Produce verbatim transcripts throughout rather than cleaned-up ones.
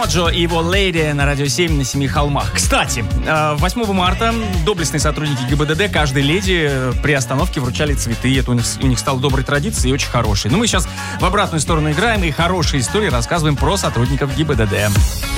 Моджо и его леди на радио семь на Семи холмах. Кстати, восьмого марта доблестные сотрудники ГИБДД каждой леди при остановке вручали цветы. Это у них, у них стало доброй традицией и очень хорошей. Но мы сейчас в обратную сторону играем и хорошие истории рассказываем про сотрудников ГИБДД.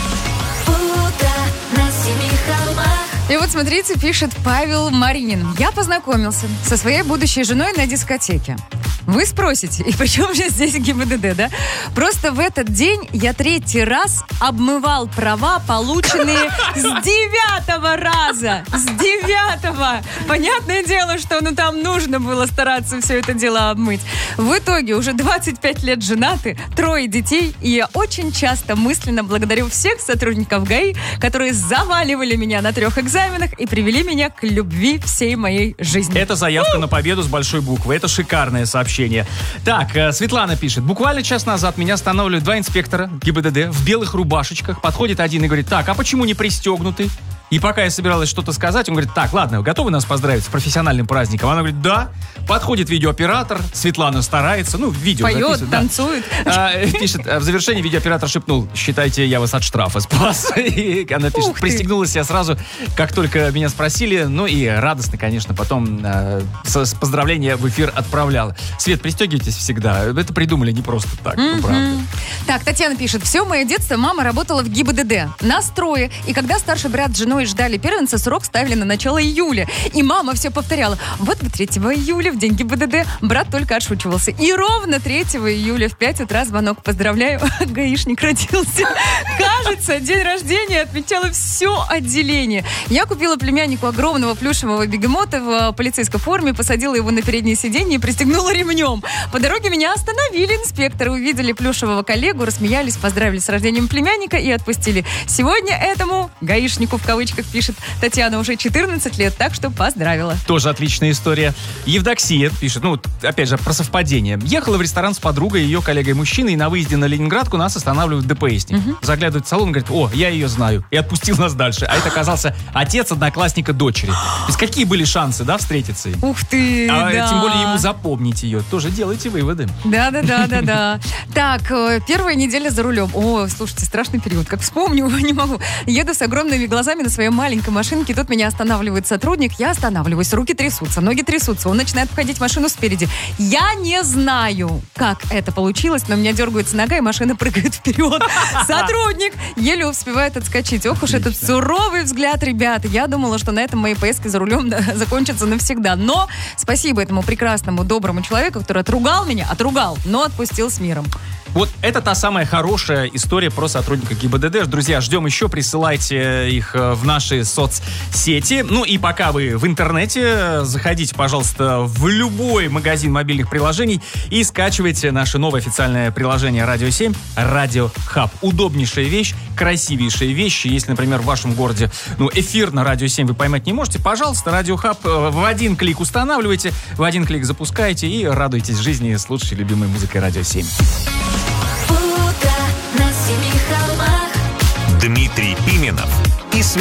И вот смотрите, пишет Павел Маринин. Я познакомился со своей будущей женой на дискотеке. Вы спросите, и при чем же здесь ГИБДД, да? Просто в этот день я третий раз обмывал права, полученные с девятого раза. С девятого. Понятное дело, что ну там нужно было стараться все это дело обмыть. В итоге уже двадцать пять лет женаты, трое детей, и я очень часто мысленно благодарю всех сотрудников ГАИ, которые заваливали меня на трех экзаменах и привели меня к любви всей моей жизни. Это заявка на победу с большой буквы. Это шикарное сообщение. Так, Светлана пишет. Буквально час назад меня останавливают два инспектора ГИБДД в белых рубашечках. Подходит один и говорит: так, а почему не пристегнуты? И пока я собиралась что-то сказать, он говорит: так, ладно, готовы нас поздравить с профессиональным праздником? Она говорит: да. Подходит видеооператор, Светлана старается, ну, видео поет, танцует. Да. А, пишет, в завершении видеооператор шепнул: считайте, я вас от штрафа спас. И она пишет: пристегнулась я сразу, как только меня спросили. Ну и радостно, конечно, потом а, с, с поздравления в эфир отправляла. Свет, пристегивайтесь всегда. Это придумали не просто так, mm-hmm. ну, правда. Так, Татьяна пишет: все мое детство мама работала в ГИБДД. Нас трое. И когда старший брат с женой ждали первенца, срок ставили на начало июля. И мама все повторяла: вот бы третьего июля, в день ГИБДД. Брат только отшучивался. И ровно третьего июля в пять утра звонок: поздравляю, гаишник родился. Кажется, день рождения отмечало все отделение. Я купила племяннику огромного плюшевого бегемота в полицейской форме, посадила его на переднее сиденье и пристегнула ремнем. По дороге меня остановили инспекторы, увидели плюшевого коллегу, рассмеялись, поздравили с рождением племянника и отпустили. Сегодня этому гаишнику, в кавычках пишет Татьяна, уже четырнадцать лет, так что поздравила. Тоже отличная история. Евдоксия пишет, ну, опять же, про совпадение. Ехала в ресторан с подругой, ее коллегой-мужчиной, и на выезде на Ленинградку нас останавливают ДПСник. Угу. Заглядывает в салон и говорит: о, я ее знаю. И отпустил нас дальше. А это оказался отец одноклассника дочери. То есть какие были шансы, да, встретиться? Ух ты, а, да. Тем более ему запомнить ее. Тоже делайте выводы. Да-да-да-да-да. Так, первая неделя за рулем. О, слушайте, страшный период. Как вспомню, не могу. Еду с огромными глазами на своей маленькой машинке. Тут меня останавливает сотрудник. Я останавливаюсь. Руки трясутся, ноги трясутся. Он начинает обходить машину спереди. Я не знаю, как это получилось, но у меня дергается нога, и машина прыгает вперед. Сотрудник еле успевает отскочить. Ох уж этот суровый взгляд, ребята. Я думала, что на этом мои поездки за рулем да, закончатся навсегда. Но спасибо этому прекрасному, доброму человеку, который отругал меня, отругал, но отпустил с миром. Вот это та самая хорошая история про сотрудников ГИБДД. Друзья, ждем еще, присылайте их в наши соцсети. Ну и пока вы в интернете, заходите, пожалуйста, в любой магазин мобильных приложений и скачивайте наше новое официальное приложение Радио семь, Радио Хаб. Удобнейшая вещь, красивейшая вещь. Если, например, в вашем городе ну, эфир на Радио семь вы поймать не можете, пожалуйста, Радио Хаб в один клик устанавливайте, в один клик запускайте и радуйтесь жизни с лучшей любимой музыкой Радио семь. Дмитрий Пименов и